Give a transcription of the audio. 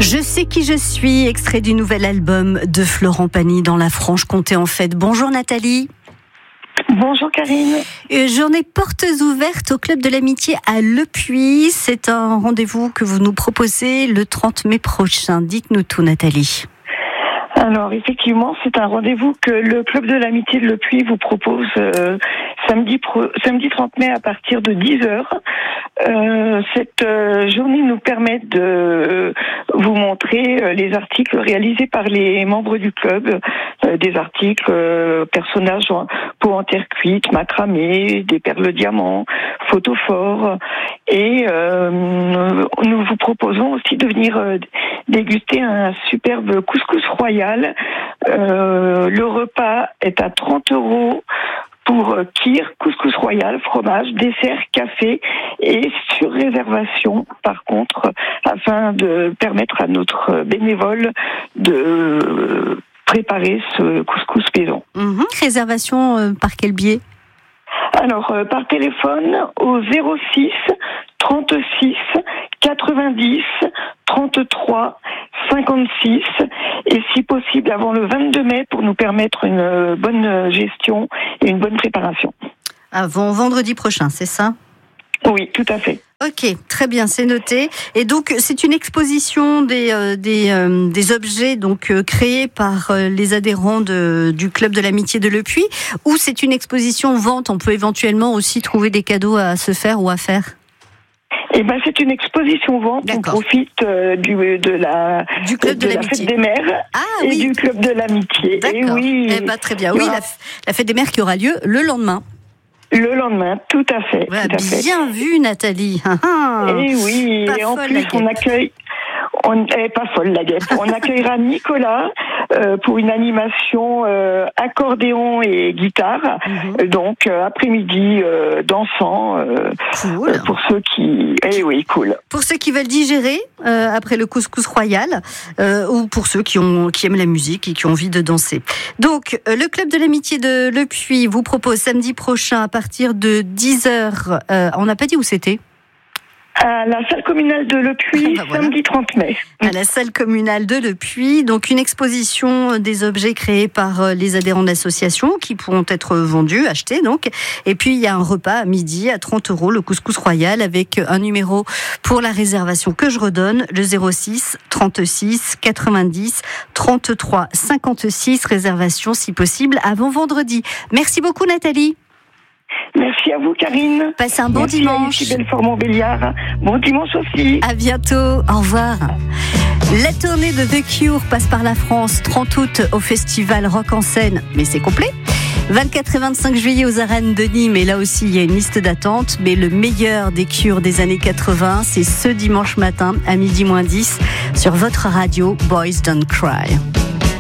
Je sais qui je suis, extrait du nouvel album de Florent Pagny dans la Franche-Comté en fête. Bonjour Nathalie. Bonjour Karine. Journée portes ouvertes au Club de l'Amitié à Le Puy. C'est un rendez-vous que vous nous proposez le 30 mai prochain. Dites-nous tout Nathalie. Alors effectivement, c'est un rendez-vous que le Club de l'Amitié de Le Puy vous propose samedi 30 mai à partir de 10h. Cette journée nous permet de vous montrer les articles réalisés par les membres du club, des articles personnages peau en terre cuite, macramé, des perles diamants, photophores, et nous vous proposons aussi de venir déguster un superbe couscous royal. Le repas est à 30 € pour kir, couscous royal, fromage, dessert, café, et sur réservation, par contre, afin de permettre à notre bénévole de préparer ce couscous maison. Réservation par quel biais ? Alors, par téléphone au 06 36 90 33 56, et si possible avant le 22 mai pour nous permettre une bonne gestion et une bonne préparation. Avant vendredi prochain, c'est ça ? Oui, tout à fait. Ok, très bien, c'est noté. Et donc, c'est une exposition des objets donc créés par les adhérents du Club de l'Amitié de Le Puy, ou c'est une exposition vente ? On peut éventuellement aussi trouver des cadeaux à se faire ou à faire ? Eh ben, c'est une exposition vente. D'accord. On profite du club de la Fête des Mères et du Club de l'Amitié. D'accord. Et oui. Eh ben, très bien. Oui, la Fête des Mères qui aura lieu le lendemain. Le lendemain, tout à fait. Ouais, tout à fait. Bien vu, Nathalie. Et oui, Pas et en folle, plus, la guêpe. on accueille. Pas folle la guêpe. On accueillera Nicolas pour une animation accordéon et guitare. Donc après-midi dansant. Cool. Pour ceux qui. Eh oui, cool. Pour ceux qui veulent digérer après le couscous royal, ou pour ceux qui aiment la musique et qui ont envie de danser. Donc le Club de l'Amitié de Le Puy vous propose samedi prochain à partir de 10h. On n'a pas dit où c'était ? À la salle communale de Le Puy, voilà. Samedi 30 mai. À la salle communale de Le Puy, donc une exposition des objets créés par les adhérents de l'association qui pourront être vendus, achetés donc. Et puis il y a un repas à midi à 30 €, le couscous royal, avec un numéro pour la réservation que je redonne, le 06 36 90 33 56, réservation si possible avant vendredi. Merci beaucoup Nathalie. Merci à vous, Karine. Passez un bon dimanche. Merci Belfort-Montbéliard. Bon dimanche aussi. À bientôt. Au revoir. La tournée de The Cure passe par la France, 30 août au festival Rock en Seine, mais c'est complet. 24 et 25 juillet aux arènes de Nîmes, et là aussi il y a une liste d'attente, mais le meilleur des Cure des années 80, c'est ce dimanche matin à 12h10 sur votre radio Boys Don't Cry.